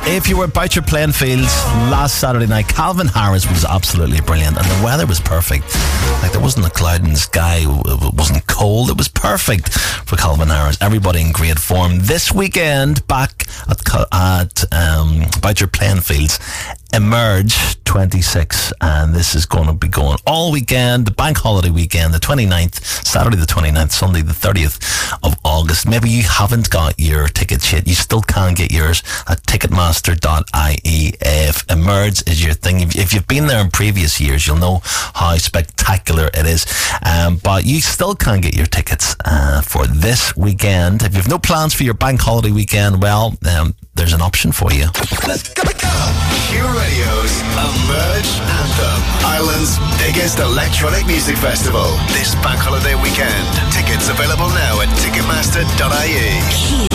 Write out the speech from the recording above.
If you were at Boucher playing fields last Saturday night, Calvin Harris was absolutely brilliant, and the weather was perfect. Like, there wasn't a cloud in the sky, it wasn't cold, it was perfect for Calvin Harris. Everybody in great form. This weekend, back at Boucher playing fields, Emerge 26, and this is going to be going all weekend, the bank holiday weekend, the 29th, Saturday the 29th, Sunday the 30th of August. Maybe you haven't got your tickets yet, you still can get yours at ticketmaster.ie. If Emerge is your thing, if you've been there in previous years, you'll know how spectacular it is, but you still can get your tickets for this weekend. If you've no plans for your bank holiday weekend, well, there's an option for you. Let's go. Pure Radio's Emerge Anthem, Ireland's biggest electronic music festival. This bank holiday weekend. Tickets available now at ticketmaster.ie.